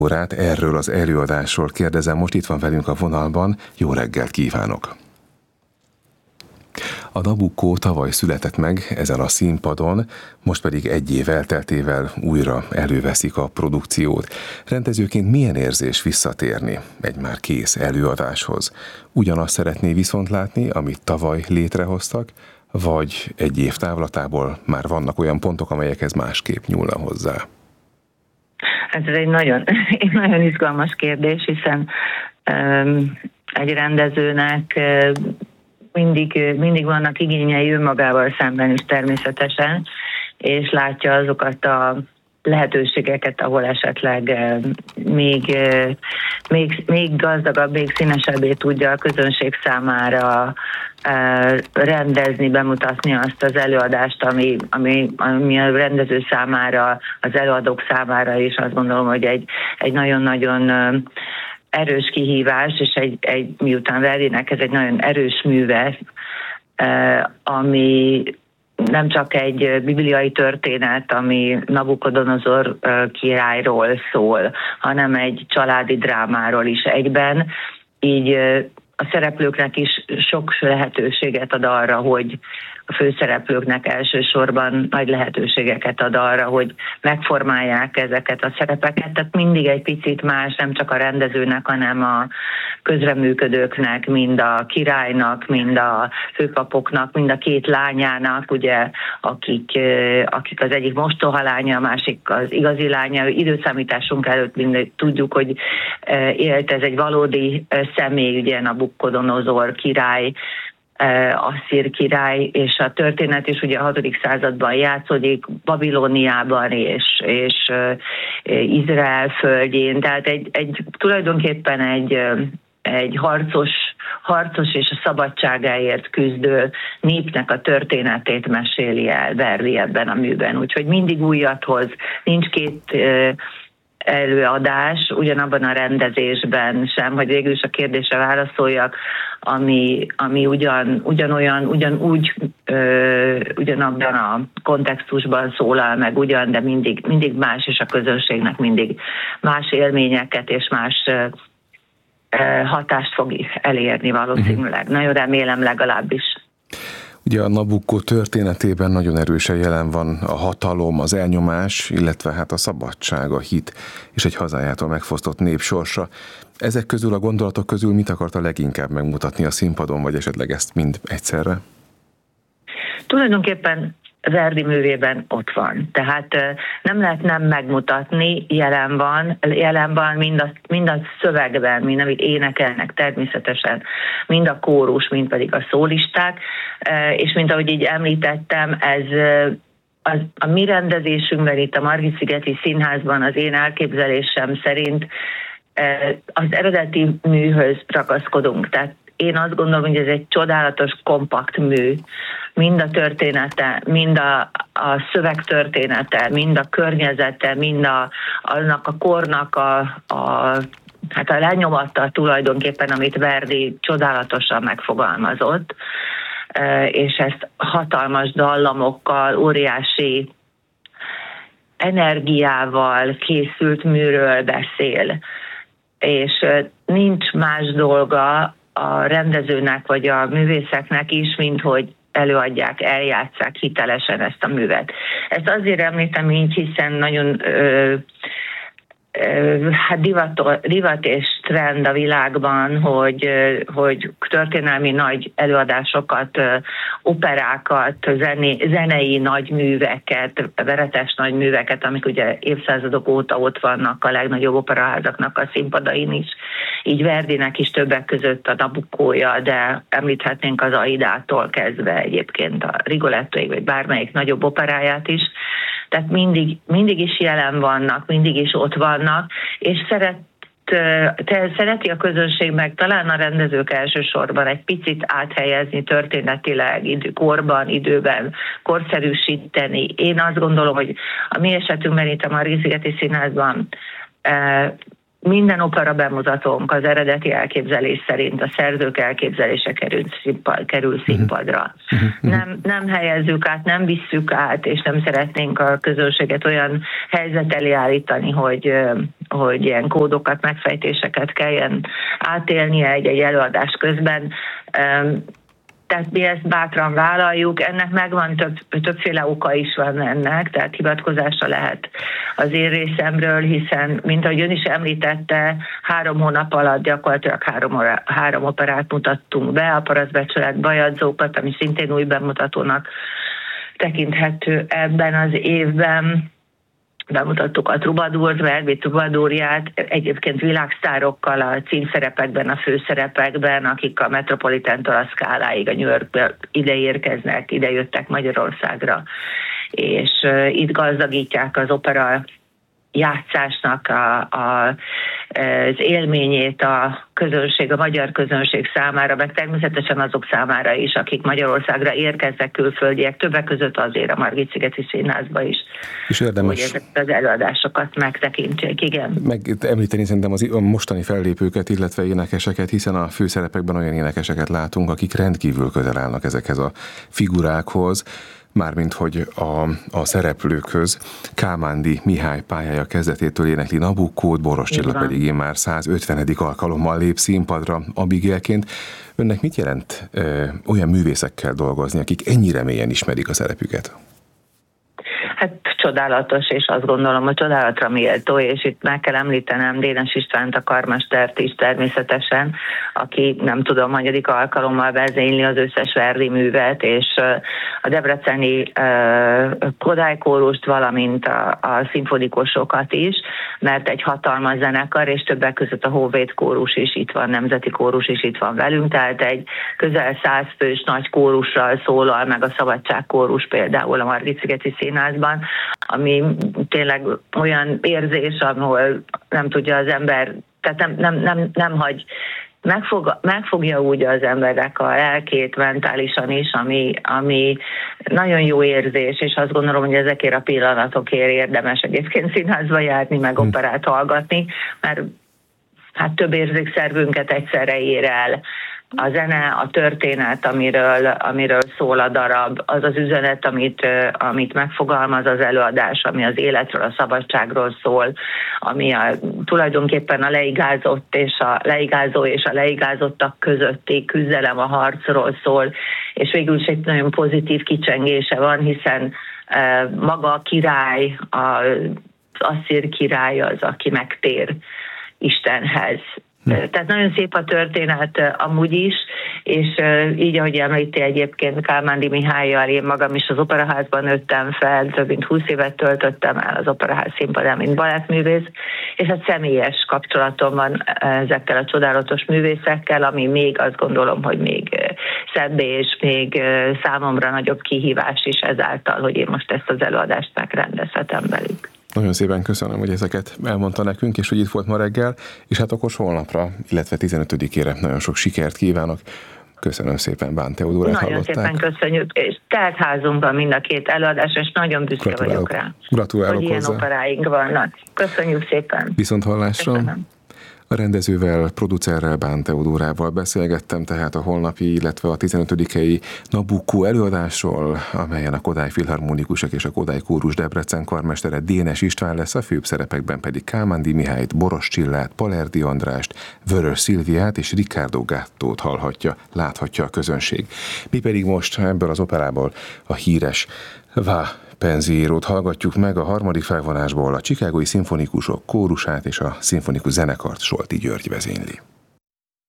órát erről az előadásról kérdezem. Most itt van velünk a vonalban. Jó reggelt kívánok! A Nabucco tavaly született meg ezen a színpadon, most pedig egy év elteltével újra előveszik a produkciót. Rendezőként milyen érzés visszatérni egy már kész előadáshoz? Ugyanazt szeretné viszont látni, amit tavaly létrehoztak, vagy egy év távlatából már vannak olyan pontok, amelyekhez másképp nyúlna hozzá? Ez egy nagyon izgalmas kérdés, hiszen egy rendezőnek mindig vannak igényei önmagával szemben is természetesen, és látja azokat a lehetőségeket, ahol esetleg még gazdagabb, még színesebbé tudja a közönség számára rendezni, bemutatni azt az előadást, ami a rendező számára, az előadók számára is azt gondolom, hogy egy nagyon-nagyon erős kihívás, és miután Verdinek ez egy nagyon erős műve, ami nem csak egy bibliai történet, ami Nabukodonozor királyról szól, hanem egy családi drámáról is egyben. Így a szereplőknek is sok lehetőséget ad arra, hogy a főszereplőknek elsősorban nagy lehetőségeket ad arra, hogy megformálják ezeket a szerepeket, tehát mindig egy picit más, nem csak a rendezőnek, hanem a közreműködőknek, mind a királynak, mind a főpapoknak, mind a két lányának, ugye, akik az egyik mostoha lánya, a másik az igazi lánya. Időszámításunk előtt mindig tudjuk, hogy élt ez egy valódi személy, ugye Nabukodonozor király, asszír király, és a történet is ugye a 6. században játszódik, Babilóniában és Izrael földjén, tehát tulajdonképpen egy harcos és a szabadságáért küzdő népnek a történetét meséli el Verdi ebben a műben, úgyhogy mindig újat hoz, nincs két előadás ugyanabban a rendezésben sem, hogy végül is a kérdésre válaszoljak, ami ugyanabban a kontextusban szólal meg de mindig más, és a közönségnek mindig más élményeket és más hatást fog elérni valószínűleg. Nagyon remélem legalábbis. Ugye a Nabucco történetében nagyon erősen jelen van a hatalom, az elnyomás, illetve hát a szabadság, a hit és egy hazájától megfosztott nép sorsa. Ezek közül, a gondolatok közül mit akarta leginkább megmutatni a színpadon, vagy esetleg ezt mind egyszerre? Tulajdonképpen Verdi művében ott van. Tehát nem lehet nem megmutatni, jelen van mind a szövegben, mind amit énekelnek természetesen, mind a kórus, mind pedig a szólisták, és mint ahogy így említettem, ez a mi rendezésünkben itt a Margit-szigeti Színházban az én elképzelésem szerint az eredeti műhöz ragaszkodunk. Tehát én azt gondolom, hogy ez egy csodálatos, kompakt mű. Mind a története, mind a szöveg története, mind a környezete, mind annak a kornak hát a lenyomata tulajdonképpen, amit Verdi csodálatosan megfogalmazott, és ezt hatalmas dallamokkal, óriási energiával készült műről beszél. És nincs más dolga a rendezőnek vagy a művészeknek is, mint hogy előadják, eljátsszák hitelesen ezt a művet. Ezt azért említem így, hiszen nagyon divat és trend a világban, hogy történelmi nagy előadásokat, operákat, zenei nagy műveket, veretes nagy műveket, amik ugye évszázadok óta ott vannak a legnagyobb operaházaknak a színpadain is. Így Verdinek is többek között a Nabuccója, de említhetnénk az Aidától kezdve egyébként a Rigolettoig, vagy bármelyik nagyobb operáját is. Tehát mindig is jelen vannak, mindig is ott vannak, és szereti a közönség meg talán a rendezők elsősorban egy picit áthelyezni történetileg, korban, időben, korszerűsíteni. Én azt gondolom, hogy a mi esetünkben itt a Margit-szigeti Színházban minden opera bemutatónk az eredeti elképzelés szerint, a szerzők elképzelése kerül színpadra. Nem helyezzük át, nem visszük át, és nem szeretnénk a közönséget olyan helyzet elé állítani, hogy hogy ilyen kódokat, megfejtéseket kelljen átélnie egy előadás közben. Tehát mi ezt bátran vállaljuk, ennek megvan többféle oka is van ennek, tehát hivatkozásra lehet az én részemről, hiszen, mint ahogy ön is említette, 3 hónap alatt gyakorlatilag 3 operát mutattunk be, a Parasztbecsület Bajadzókat, ami szintén új bemutatónak tekinthető ebben az évben. Bemutattuk a Troubadourt, Verdi Troubadourját, egyébként világsztárokkal a címszerepekben, a főszerepekben, akik a Metropolitantól a Scáláig, a New Yorkba ide érkeznek, ide jöttek Magyarországra, és itt gazdagítják az opera játszásnak az élményét a közönség, a magyar közönség számára, meg természetesen azok számára is, akik Magyarországra érkeznek, külföldiek, többek között azért a Margit-szigeti Színházba is. És érdemes, hogy ezeket az előadásokat megtekintsék, igen. Meg említeni szerintem a mostani fellépőket, illetve énekeseket, hiszen a főszerepekben olyan énekeseket látunk, akik rendkívül közel állnak ezekhez a figurákhoz, mármint hogy a szereplőkhöz. Kálmándi Mihály pályája kezdetétől énekli Nabuccót, Boros Csilla pedig már 150. alkalommal lép színpadra Abigailként. Önnek mit jelent olyan művészekkel dolgozni, akik ennyire mélyen ismerik a szerepüket? Hát csodálatos, és azt gondolom, hogy csodálatra méltó, és itt meg kell említenem Dénes Istvánt, a karmestert is természetesen, aki nem tudom, hanyadik alkalommal vezényli az összes Verdi művet, és a debreceni Kodály kórust, valamint a szimfonikusokat is, mert egy hatalmas zenekar, és többek között a Honvéd kórus is itt van, Nemzeti kórus is itt van velünk, tehát egy közel 100 fős nagy kórussal szólal meg a Szabadság kórus például a Margit-szigeti Színházban, ami tényleg olyan érzés, ahol nem tudja az ember, tehát nem hagy, megfogja úgy az emberek a lelkét mentálisan is, ami nagyon jó érzés, és azt gondolom, hogy ezekért a pillanatokért érdemes egyébként színházba járni, meg operát hallgatni, mert hát több érzékszervünket egyszerre ér el. A zene, a történet, amiről szól a darab, az az üzenet, amit megfogalmaz az előadás, ami az életről, a szabadságról szól, ami tulajdonképpen a leigázott és a leigázó és a leigázottak közötti küzdelem, a harcról szól, és végül is egy nagyon pozitív kicsengése van, hiszen maga a király, az asszír király az, aki megtér Istenhez. Tehát nagyon szép a történet amúgy is, és így, ahogy említi egyébként Kálmándi Mihállyal, én magam is az Operaházban nőttem fel, több mint 20 évet töltöttem el az Operaház színpadán, mint balettművész, és hát személyes kapcsolatom van ezekkel a csodálatos művészekkel, ami még azt gondolom, hogy még szebb és még számomra nagyobb kihívás is ezáltal, hogy én most ezt az előadást megrendezhetem velük. Nagyon szépen köszönöm, hogy ezeket elmondta nekünk, és hogy itt volt ma reggel, és hát akkor holnapra, illetve 15-ére nagyon sok sikert kívánok. Köszönöm szépen, Bán Teodórát hallották. Nagyon szépen köszönjük, és telt házunkban mind a 2 előadás, és nagyon büszke vagyok rá. Gratulálok hogy hozzá. Ilyen operáink vannak. Köszönjük szépen. Viszonthallásra. Köszönöm. A rendezővel, producerrel, Bán Teodórával beszélgettem tehát a holnapi, illetve a 15-i Nabuccó előadásról, amelyen a Kodály Filharmonikusok és a Kodály Kórus Debrecen karmestere Dénes István lesz, a főbb szerepekben pedig Kálmándi Mihályt, Boros Csillát, Palerdi Andrást, Vörös Szilviát és Riccardo Gattót hallhatja, láthatja a közönség. Mi pedig most ebből az operából a híres Va Pensiero-t hallgatjuk meg, a harmadik felvonásból a Chicagói Szimfonikusok kórusát és a szimfonikus zenekart Solti György vezényli.